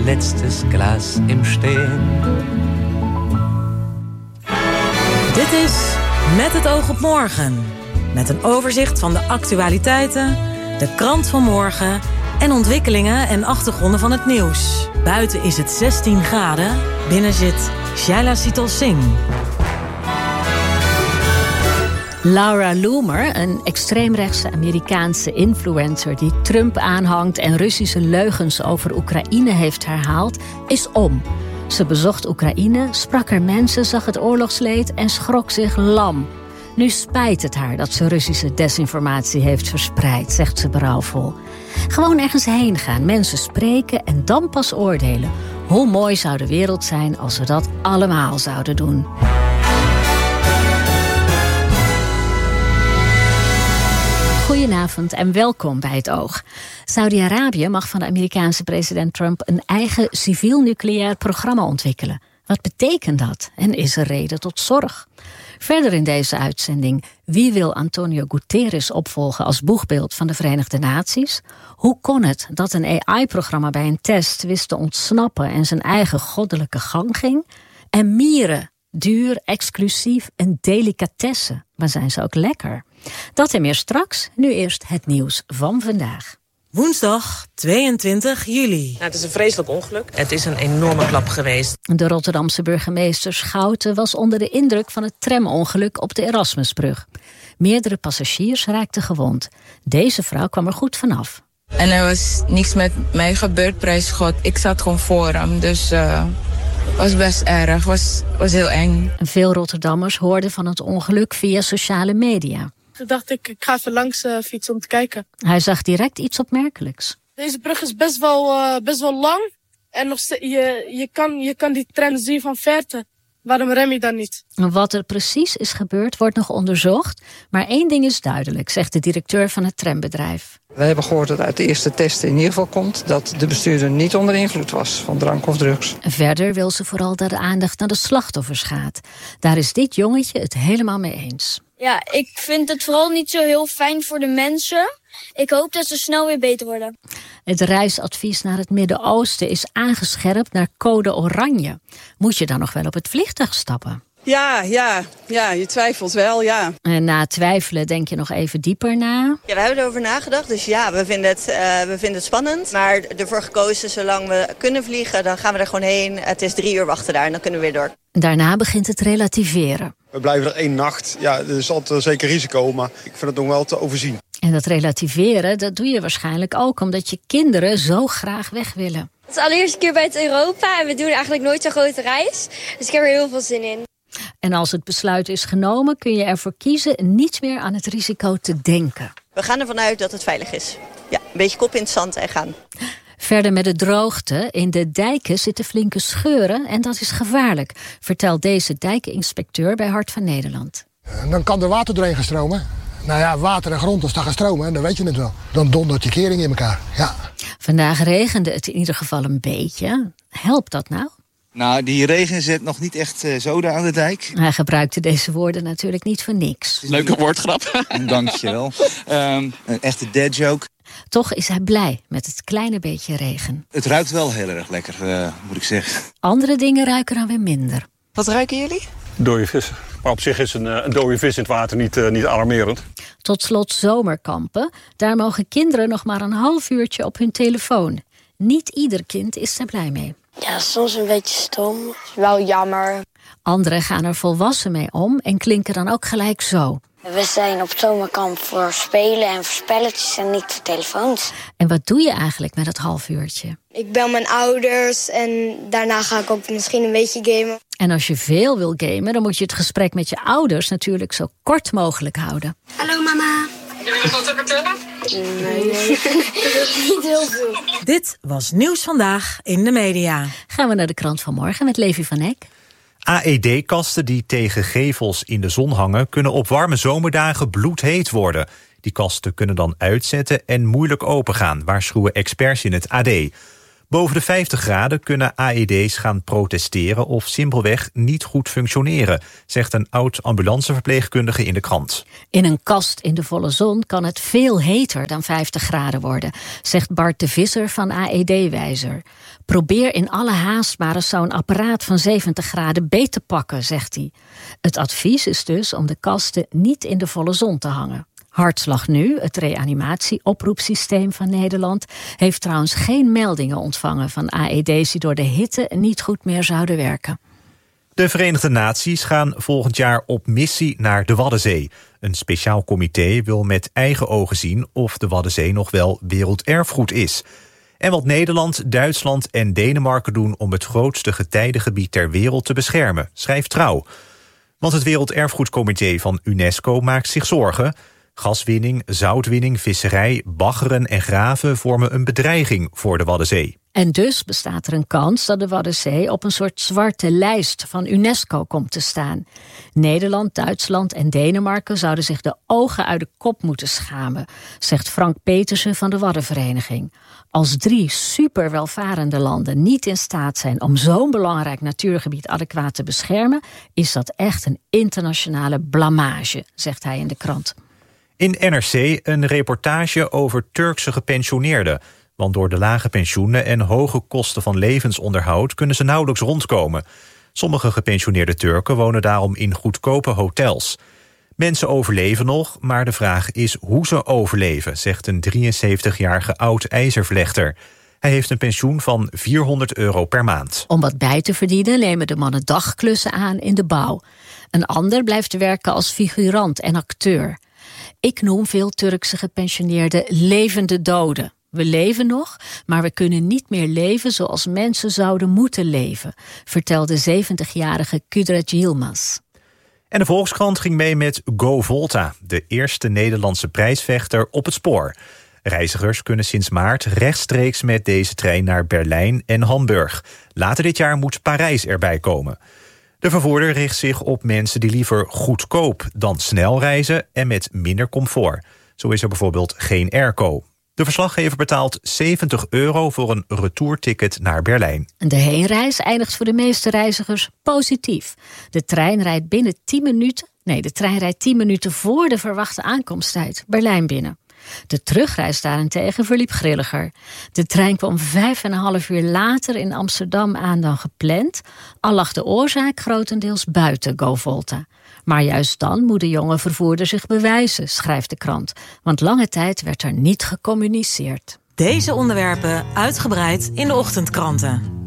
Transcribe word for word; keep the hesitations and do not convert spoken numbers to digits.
letztes Glas im Stehen. Dit is Met het oog op morgen. Met een overzicht van de actualiteiten, de krant van morgen en ontwikkelingen en achtergronden van het nieuws. Buiten is het zestien graden, binnen zit Shaila Sital Singh. Laura Loomer, een extreemrechtse Amerikaanse influencer die Trump aanhangt en Russische leugens over Oekraïne heeft herhaald, is om. Ze bezocht Oekraïne, sprak er mensen, zag het oorlogsleed en schrok zich lam. Nu spijt het haar dat ze Russische desinformatie heeft verspreid, zegt ze berouwvol. Gewoon ergens heen gaan, mensen spreken en dan pas oordelen. Hoe mooi zou de wereld zijn als we dat allemaal zouden doen. Goedenavond en welkom bij Het Oog. Saudi-Arabië mag van de Amerikaanse president Trump een eigen civiel-nucleair programma ontwikkelen. Wat betekent dat? En is er reden tot zorg? Verder in deze uitzending, wie wil Antonio Guterres opvolgen als boegbeeld van de Verenigde Naties? Hoe kon het dat een A I-programma bij een test wist te ontsnappen en zijn eigen goddelijke gang ging? En mieren, duur, exclusief en delicatesse, maar zijn ze ook lekker? Dat en meer straks, nu eerst het nieuws van vandaag. Woensdag tweeëntwintig juli. Nou, het is een vreselijk ongeluk. Het is een enorme klap geweest. De Rotterdamse burgemeester Schouten was onder de indruk van het tramongeluk op de Erasmusbrug. Meerdere passagiers raakten gewond. Deze vrouw kwam er goed vanaf. En er was niks met mij gebeurd, prijs God. Ik zat gewoon voor hem, dus uh, was best erg, was, was heel eng. Veel Rotterdammers hoorden van het ongeluk via sociale media. Toen dacht ik, ik ga even langs uh, fietsen om te kijken. Hij zag direct iets opmerkelijks. Deze brug is best wel, uh, best wel lang. En nog steeds, je, je, kan, je kan die tram zien van verte. Waarom rem je dan niet? Wat er precies is gebeurd wordt nog onderzocht. Maar één ding is duidelijk, zegt de directeur van het trambedrijf. We hebben gehoord dat uit de eerste testen in ieder geval komt dat de bestuurder niet onder invloed was van drank of drugs. Verder wil ze vooral dat de aandacht naar de slachtoffers gaat. Daar is dit jongetje het helemaal mee eens. Ja, ik vind het vooral niet zo heel fijn voor de mensen. Ik hoop dat ze snel weer beter worden. Het reisadvies naar het Midden-Oosten is aangescherpt naar code oranje. Moet je dan nog wel op het vliegtuig stappen? Ja, ja, ja, je twijfelt wel, ja. En na twijfelen denk je nog even dieper na. Ja, we hebben erover nagedacht, dus ja, we vinden het, uh, we vinden het spannend. Maar ervoor gekozen, zolang we kunnen vliegen, dan gaan we er gewoon heen. Het is drie uur wachten daar en dan kunnen we weer door. Daarna begint het relativeren. We blijven er één nacht. Ja, er is altijd zeker risico, maar ik vind het nog wel te overzien. En dat relativeren, dat doe je waarschijnlijk ook omdat je kinderen zo graag weg willen. Het is de allereerste keer bij het Europa en we doen eigenlijk nooit zo'n grote reis. Dus ik heb er heel veel zin in. En als het besluit is genomen, kun je ervoor kiezen niet meer aan het risico te denken. We gaan ervan uit dat het veilig is. Ja, een beetje kop in het zand en gaan. Verder met de droogte. In de dijken zitten flinke scheuren en dat is gevaarlijk, vertelt deze dijkeninspecteur bij Hart van Nederland. En dan kan er water doorheen gaan stromen. Nou ja, water en grond, als dat gaat stromen, dan weet je het wel. Dan dondert je kering in elkaar, ja. Vandaag regende het in ieder geval een beetje. Helpt dat nou? Nou, die regen zet nog niet echt uh, zoden aan de dijk. Hij gebruikte deze woorden natuurlijk niet voor niks. Leuke woordgrap. Dankjewel. Um, een echte dad joke. Toch is hij blij met het kleine beetje regen. Het ruikt wel heel erg lekker, uh, moet ik zeggen. Andere dingen ruiken dan weer minder. Wat ruiken jullie? Dode vis. Maar op zich is een, een dode vis in het water niet, uh, niet alarmerend. Tot slot zomerkampen. Daar mogen kinderen nog maar een half uurtje op hun telefoon. Niet ieder kind is daar blij mee. Ja, soms een beetje stom. Is wel jammer. Anderen gaan er volwassen mee om en klinken dan ook gelijk zo. We zijn op zomerkamp voor spelen en voor spelletjes en niet voor telefoons. En wat doe je eigenlijk met dat half uurtje? Ik bel mijn ouders en daarna ga ik ook misschien een beetje gamen. En als je veel wil gamen, dan moet je het gesprek met je ouders natuurlijk zo kort mogelijk houden. Hallo mama. Wil je nog wat te vertellen? Nee, nee. Niet heel veel. Dit was Nieuws Vandaag in de media. Gaan we naar de krant van morgen met Levi van Eck. A E D-kasten die tegen gevels in de zon hangen kunnen op warme zomerdagen bloedheet worden. Die kasten kunnen dan uitzetten en moeilijk opengaan, waarschuwen experts in het A D. Boven de vijftig graden kunnen A E D's gaan protesteren of simpelweg niet goed functioneren, zegt een oud ambulanceverpleegkundige in de krant. In een kast in de volle zon kan het veel heter dan vijftig graden worden, zegt Bart de Visser van A E D-wijzer. Probeer in alle haast maar eens zo'n apparaat van zeventig graden beet te pakken, zegt hij. Het advies is dus om de kasten niet in de volle zon te hangen. Hartslag Nu, het reanimatie-oproepsysteem van Nederland, heeft trouwens geen meldingen ontvangen van A E D's die door de hitte niet goed meer zouden werken. De Verenigde Naties gaan volgend jaar op missie naar de Waddenzee. Een speciaal comité wil met eigen ogen zien of de Waddenzee nog wel werelderfgoed is. En wat Nederland, Duitsland en Denemarken doen om het grootste getijdengebied ter wereld te beschermen, schrijft Trouw. Want het Werelderfgoedcomité van UNESCO maakt zich zorgen. Gaswinning, zoutwinning, visserij, baggeren en graven vormen een bedreiging voor de Waddenzee. En dus bestaat er een kans dat de Waddenzee op een soort zwarte lijst van UNESCO komt te staan. Nederland, Duitsland en Denemarken zouden zich de ogen uit de kop moeten schamen, zegt Frank Petersen van de Waddenvereniging. Als drie superwelvarende landen niet in staat zijn om zo'n belangrijk natuurgebied adequaat te beschermen, is dat echt een internationale blamage, zegt hij in de krant. In N R C een reportage over Turkse gepensioneerden. Want door de lage pensioenen en hoge kosten van levensonderhoud kunnen ze nauwelijks rondkomen. Sommige gepensioneerde Turken wonen daarom in goedkope hotels. Mensen overleven nog, maar de vraag is hoe ze overleven, zegt een drieënzeventigjarige oud-ijzervlechter. Hij heeft een pensioen van vierhonderd euro per maand. Om wat bij te verdienen nemen de mannen dagklussen aan in de bouw. Een ander blijft werken als figurant en acteur. Ik noem veel Turkse gepensioneerden levende doden. We leven nog, maar we kunnen niet meer leven zoals mensen zouden moeten leven, vertelde zeventigjarige Kudret Yilmaz. En de Volkskrant ging mee met Go Volta, de eerste Nederlandse prijsvechter op het spoor. Reizigers kunnen sinds maart rechtstreeks met deze trein naar Berlijn en Hamburg. Later dit jaar moet Parijs erbij komen. De vervoerder richt zich op mensen die liever goedkoop dan snel reizen en met minder comfort. Zo is er bijvoorbeeld geen airco. De verslaggever betaalt zeventig euro voor een retourticket naar Berlijn. De heenreis eindigt voor de meeste reizigers positief. De trein rijdt binnen tien minuten, nee, de trein rijdt tien minuten voor de verwachte aankomsttijd Berlijn binnen. De terugreis daarentegen verliep grilliger. De trein kwam vijf en een half uur later in Amsterdam aan dan gepland, al lag de oorzaak grotendeels buiten Go Volta. Maar juist dan moet de jonge vervoerder zich bewijzen, schrijft de krant. Want lange tijd werd er niet gecommuniceerd. Deze onderwerpen uitgebreid in de ochtendkranten.